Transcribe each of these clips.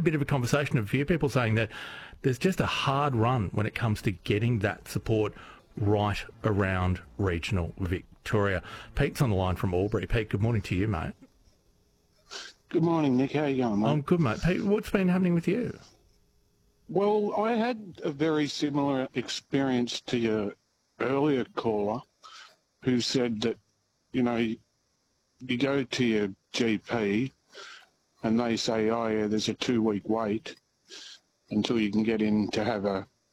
bit of a conversation of a few people saying that there's just a hard run when it comes to getting that support right around regional Victoria. Pete's on the line from Albury. Pete, good morning to you, mate. Good morning, Nick. How are you going, mate? I'm good, mate. Pete, what's been happening with you? Well, I had a very similar experience to your earlier caller who said that, you go to your GP and they say, oh, yeah, there's a 2-week wait until you can get in to have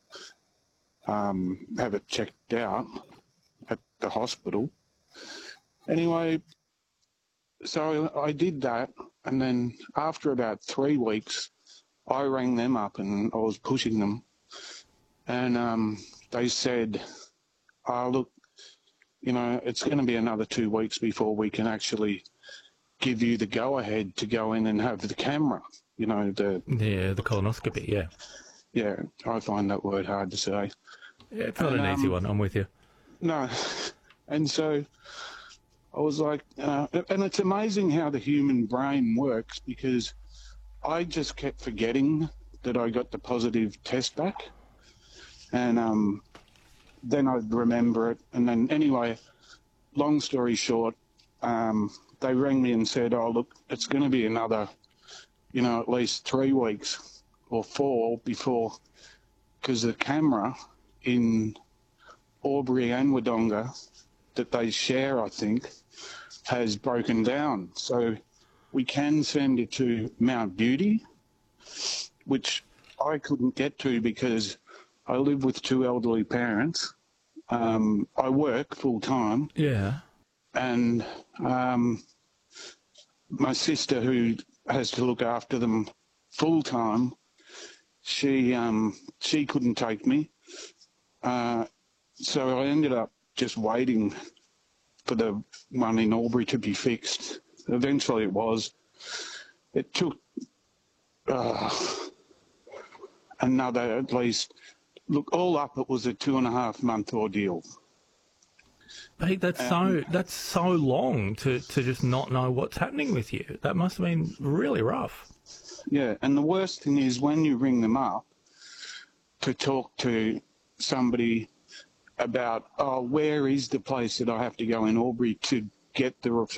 it checked out at the hospital. Anyway, so I did that, and then after about 3 weeks, I rang them up and I was pushing them, and they said, oh, look, it's going to be another 2 weeks before we can actually give you the go-ahead to go in and have the camera, the colonoscopy, yeah. Yeah, I find that word hard to say. Yeah, it's not an easy one, I'm with you. No, and so I was like, and it's amazing how the human brain works, because I just kept forgetting that I got the positive test back, and then I'd remember it. And then anyway, long story short, they rang me and said, oh, look, it's going to be another, at least 3 weeks or 4 before, because the camera in Albury and Wodonga that they share, I think, has broken down. So we can send it to Mount Beauty, which I couldn't get to because I live with 2 elderly parents. I work full time. Yeah. And my sister, who has to look after them full time, she couldn't take me. So I ended up just waiting for the one in Albury to be fixed. Eventually it was. It took another at least, look, all up it was a 2.5 month ordeal. Pete, that's so long to just not know what's happening with you. That must have been really rough. Yeah, and the worst thing is when you ring them up to talk to somebody about, oh, where is the place that I have to go in Albury to get the referral?